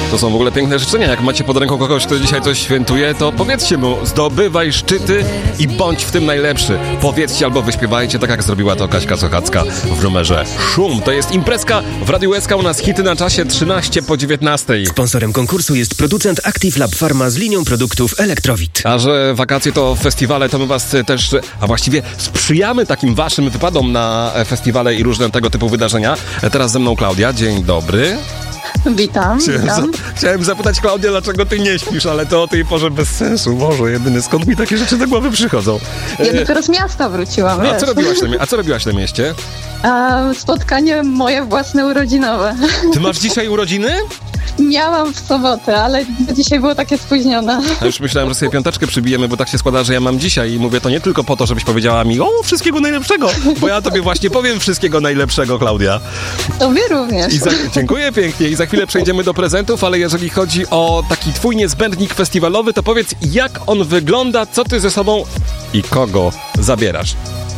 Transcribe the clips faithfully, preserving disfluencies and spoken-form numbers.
To są w ogóle piękne życzenia. Jak macie pod ręką kogoś, kto dzisiaj coś świętuje, to powiedzcie mu, zdobywaj szczyty i bądź w tym najlepszy. Powiedzcie albo wyśpiewajcie, tak jak zrobiła to Kaśka Sochacka w numerze Szum. To jest imprezka w Radiu S K, u nas hity na czasie trzynaście po dziewiętnastej. Sponsorem konkursu jest producent Active Lab Pharma z linią produktów Elektrowit. A że wakacje to festiwale, to my was też, a właściwie sprzyjamy takim waszym wypadom na festiwale i różne tego typu wydarzenia. Teraz ze mną Klaudia. Dzień dobry. Witam, Chciałem, witam. za, chciałem zapytać, Klaudia, dlaczego ty nie śpisz, ale to o tej porze bez sensu. Boże, jedyny, skąd mi takie rzeczy do głowy przychodzą? Ja dopiero z miasta wróciłam, A wiesz. co robiłaś na, mie- a co robiłaś na mieście? A, spotkanie moje własne urodzinowe. Ty masz dzisiaj urodziny? Miałam w sobotę, ale dzisiaj było takie spóźnione. A już myślałem, że sobie piąteczkę przybijemy, bo tak się składa, że ja mam dzisiaj i mówię to nie tylko po to, żebyś powiedziała mi o, wszystkiego najlepszego, bo ja tobie właśnie powiem wszystkiego najlepszego, Klaudia. Tobie również. I za, dziękuję pięknie i za chwilę przejdziemy do prezentów, ale jeżeli chodzi o taki twój niezbędnik festiwalowy, to powiedz, jak on wygląda, co ty ze sobą i kogo zabierasz?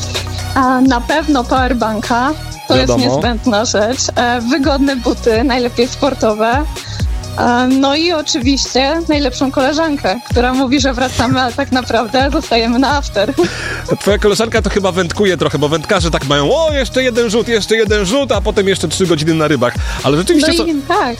A, na pewno powerbanka. To Wiadomo. jest niezbędna rzecz. E, wygodne buty, najlepiej sportowe. E, no i oczywiście najlepszą koleżankę, która mówi, że wracamy, ale tak naprawdę zostajemy na after. Twoja koleżanka to chyba wędkuje trochę, bo wędkarze tak mają, o, jeszcze jeden rzut, jeszcze jeden rzut, a potem jeszcze trzy godziny na rybach. Ale No rzeczywiście są, i tak.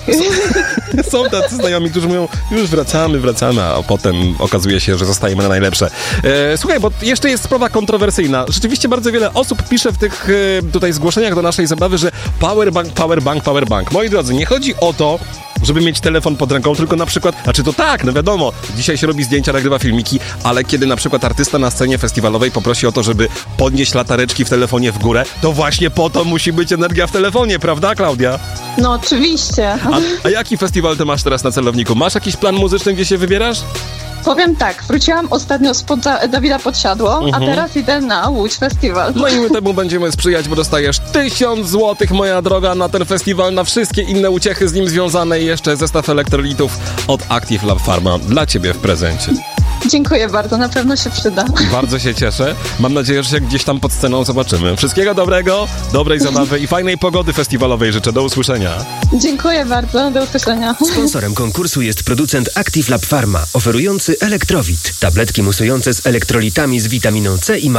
są tacy znajomi, którzy mówią, już wracamy, wracamy, a potem okazuje się, że zostajemy na najlepsze. E, słuchaj, bo jeszcze jest sprawa kontrowersyjna. Rzeczywiście bardzo wiele osób pisze w tych e, tutaj zgłoszeniach do naszej zabawy, że powerbank, powerbank, powerbank. Moi drodzy, nie chodzi o to, żeby mieć telefon pod ręką, tylko na przykład, znaczy to tak, no wiadomo, dzisiaj się robi zdjęcia, nagrywa filmiki, ale kiedy na przykład artysta na scenie festiwalowej poprosi o to, żeby podnieść latareczki w telefonie w górę, to właśnie po to musi być energia w telefonie, prawda, Klaudia? No oczywiście. A, a jaki festiwal ty masz teraz na celowniku? Masz jakiś plan muzyczny, gdzie się wybierasz? Powiem tak, wróciłam ostatnio spod Da- Dawida Podsiadło, Mhm. a teraz idę na Łódź Festiwal. No i my temu będziemy sprzyjać, bo dostajesz tysiąc złotych, moja droga, na ten festiwal, na wszystkie inne uciechy z nim związane i jeszcze zestaw elektrolitów od Active Lab Pharma dla ciebie w prezencie. Dziękuję bardzo, na pewno się przyda. Bardzo się cieszę. Mam nadzieję, że się gdzieś tam pod sceną zobaczymy. Wszystkiego dobrego, dobrej zabawy i fajnej pogody festiwalowej życzę. Do usłyszenia. Dziękuję bardzo, do usłyszenia. Sponsorem konkursu jest producent Active Lab Pharma, oferujący Elektrowit. Tabletki musujące z elektrolitami z witaminą C i